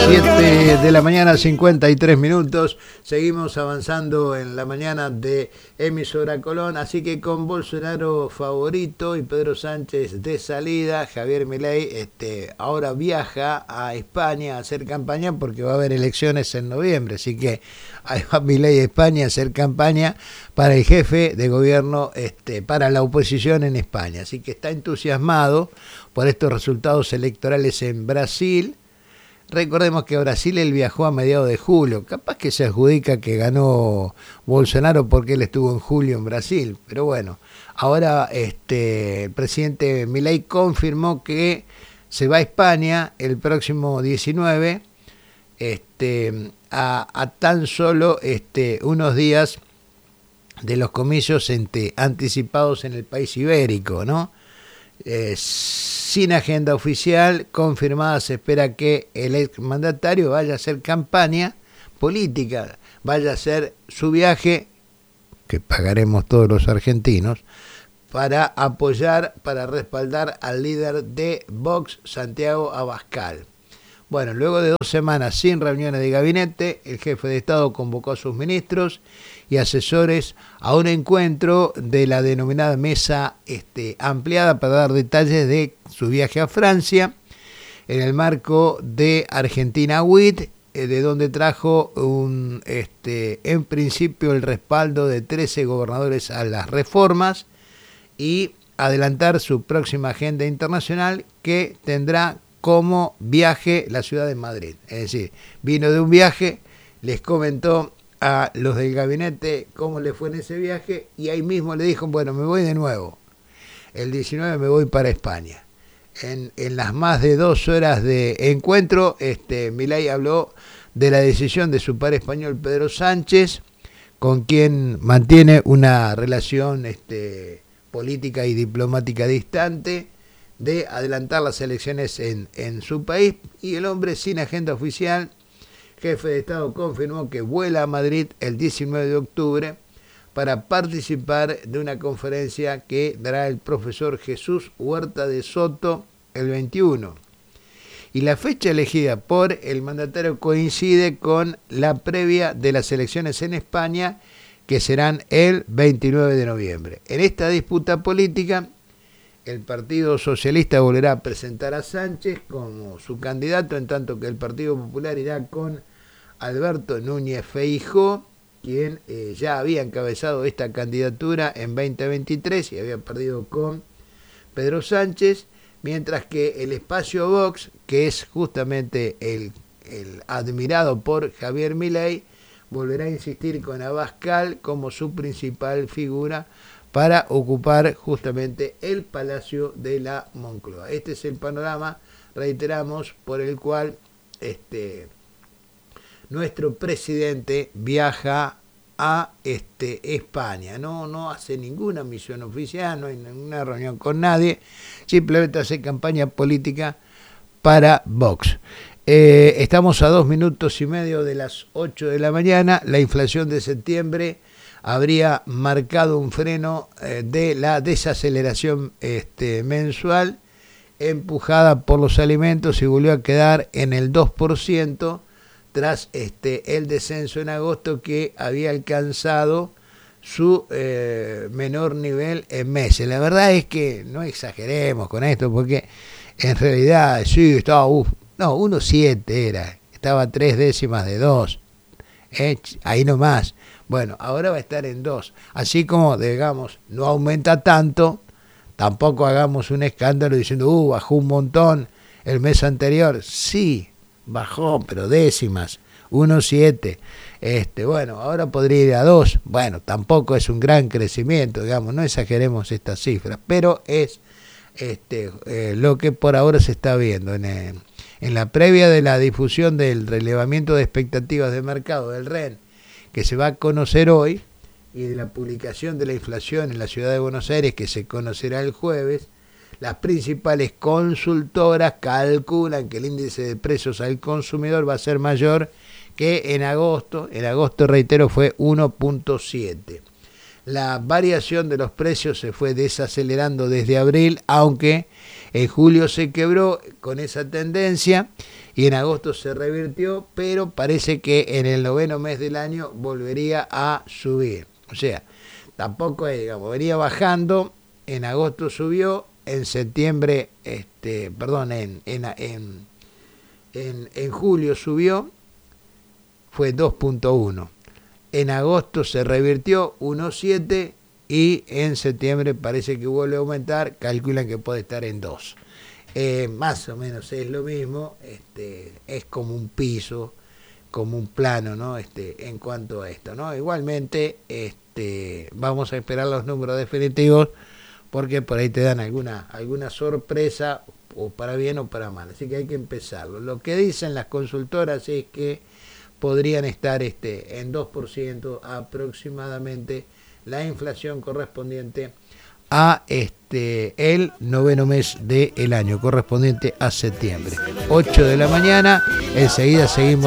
7 de la mañana, 53 minutos. Seguimos avanzando en la mañana de Emisora Colón. Así que con Bolsonaro favorito y Pedro Sánchez de salida, Javier Milei ahora viaja a España a hacer campaña porque va a haber elecciones en noviembre. Así que ahí va Milei a España a hacer campaña para el jefe de gobierno, para la oposición en España. Así que está entusiasmado por estos resultados electorales en Brasil. Recordemos que Brasil él viajó a mediados de julio. Capaz que se adjudica que ganó Bolsonaro porque él estuvo en julio en Brasil. Pero bueno, ahora el presidente Milei confirmó que se va a España el próximo 19 a tan solo unos días de los comicios anticipados en el país ibérico, ¿no? Sin agenda oficial confirmada, se espera que el exmandatario vaya a hacer campaña política, vaya a hacer su viaje, que pagaremos todos los argentinos, para apoyar, para respaldar al líder de Vox, Santiago Abascal. Bueno, luego de 2 semanas sin reuniones de gabinete, el jefe de Estado convocó a sus ministros y asesores a un encuentro de la denominada mesa ampliada para dar detalles de su viaje a Francia, en el marco de Argentina WIT, de donde trajo en principio el respaldo de 13 gobernadores a las reformas y adelantar su próxima agenda internacional que tendrá como viaje la ciudad de Madrid. Es decir, vino de un viaje, les comentó a los del gabinete cómo le fue en ese viaje y ahí mismo le dijo, bueno, me voy de nuevo. El 19 me voy para España. En las más de 2 horas de encuentro, Milei habló de la decisión de su par español Pedro Sánchez, con quien mantiene una relación política y diplomática distante, de adelantar las elecciones en su país, y el hombre sin agenda oficial, jefe de Estado, confirmó que vuela a Madrid el 19 de octubre para participar de una conferencia que dará el profesor Jesús Huerta de Soto el 21. Y la fecha elegida por el mandatario coincide con la previa de las elecciones en España, que serán el 29 de noviembre. En esta disputa política, el Partido Socialista volverá a presentar a Sánchez como su candidato, en tanto que el Partido Popular irá con Alberto Núñez Feijóo, quien ya había encabezado esta candidatura en 2023 y había perdido con Pedro Sánchez, mientras que el espacio Vox, que es justamente el admirado por Javier Milei, volverá a insistir con Abascal como su principal figura para ocupar justamente el Palacio de la Moncloa. Este es el panorama, reiteramos, por el cual nuestro presidente viaja a España. No hace ninguna misión oficial, no hay ninguna reunión con nadie, simplemente hace campaña política para Vox. Estamos a 2 minutos y medio de las 8 de la mañana. La inflación de septiembre habría marcado un freno de la desaceleración mensual, empujada por los alimentos, y volvió a quedar en el 2% tras el descenso en agosto, que había alcanzado su menor nivel en meses. La verdad es que no exageremos con esto, porque en realidad sí estaba 1,7 era, estaba a 3 décimas de 2, ahí nomás. Bueno, ahora va a estar en 2. Así como, digamos, no aumenta tanto, tampoco hagamos un escándalo diciendo, bajó un montón el mes anterior. Sí, bajó, pero décimas, 1,7. Bueno, ahora podría ir a 2. Bueno, tampoco es un gran crecimiento, digamos, no exageremos estas cifras, pero es lo que por ahora se está viendo. En la previa de la difusión del relevamiento de expectativas de mercado del REN, que se va a conocer hoy, y de la publicación de la inflación en la ciudad de Buenos Aires, que se conocerá el jueves, las principales consultoras calculan que el índice de precios al consumidor va a ser mayor que en agosto. En agosto, reitero, fue 1,7. La variación de los precios se fue desacelerando desde abril, aunque en julio se quebró con esa tendencia y en agosto se revirtió, pero parece que en el 9º mes del año volvería a subir. O sea, tampoco es, digamos, venía bajando, en agosto subió, en septiembre, en julio subió, fue 2.1. En agosto se revirtió 1.7 y en septiembre parece que vuelve a aumentar, calculan que puede estar en 2. Más o menos es lo mismo, es como un piso, como un plano, ¿no? En cuanto a esto, ¿no? Igualmente, vamos a esperar los números definitivos porque por ahí te dan alguna sorpresa, o para bien o para mal, así que hay que empezarlo. Lo que dicen las consultoras es que podrían estar en 2% aproximadamente la inflación correspondiente a el 9º mes del año, correspondiente a septiembre. 8 de la mañana, enseguida seguimos.